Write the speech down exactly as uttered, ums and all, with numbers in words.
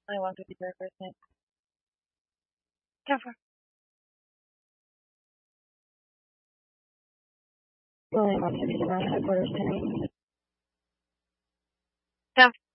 I want to be your person. Cover. I want to be my person.